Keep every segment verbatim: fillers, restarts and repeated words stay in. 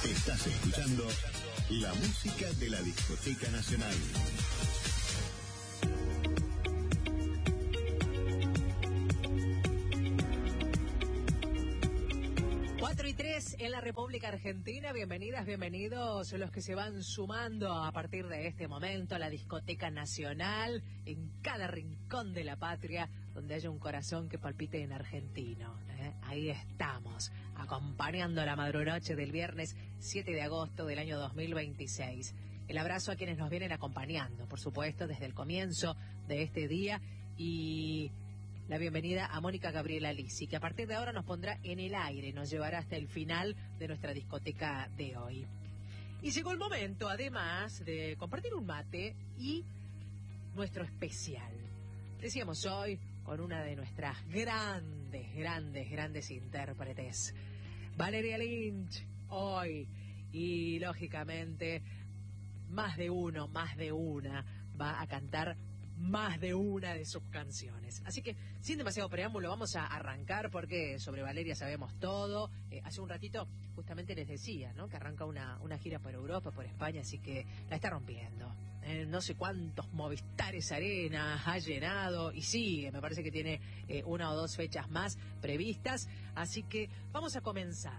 Estás escuchando la música de la Discoteca Nacional. cuatro y tres en la República Argentina. Bienvenidas, bienvenidos los que se van sumando a partir de este momento a la Discoteca Nacional, en cada rincón de la patria donde haya un corazón que palpite en argentino. ¿eh? Ahí estamos, acompañando la madrunoche del viernes siete de agosto del año dos mil veintiséis. El abrazo a quienes nos vienen acompañando, por supuesto, desde el comienzo de este día, y la bienvenida a Mónica Gabriela Lisi, que a partir de ahora nos pondrá en el aire, nos llevará hasta el final de nuestra discoteca de hoy. Y llegó el momento, además, de compartir un mate y nuestro especial. Decíamos hoy con una de nuestras grandes, grandes, grandes intérpretes, Valeria Lynch, hoy. Y, lógicamente, más de uno, más de una va a cantar más de una de sus canciones. Así que, sin demasiado preámbulo, vamos a arrancar, porque sobre Valeria sabemos todo. Eh, hace un ratito justamente les decía, ¿no?, que arranca una, una gira por Europa, por España, así que la está rompiendo. Eh, no sé cuántos Movistares Arena ha llenado, y sigue, me parece que tiene eh, una o dos fechas más previstas. Así que vamos a comenzar.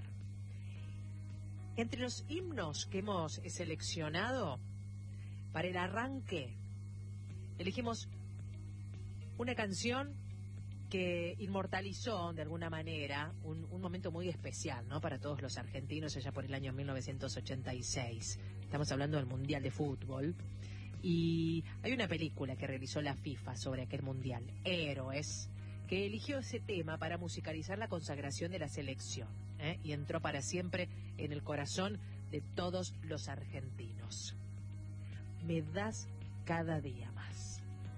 Entre los himnos que hemos seleccionado para el arranque, elegimos una canción que inmortalizó de alguna manera un, un momento muy especial, ¿no?, para todos los argentinos allá por el año mil novecientos ochenta y seis. Estamos hablando del Mundial de Fútbol. Y hay una película que realizó la FIFA sobre aquel Mundial, Héroes, que eligió ese tema para musicalizar la consagración de la selección, ¿eh? y entró para siempre en el corazón de todos los argentinos. Me das cada día más.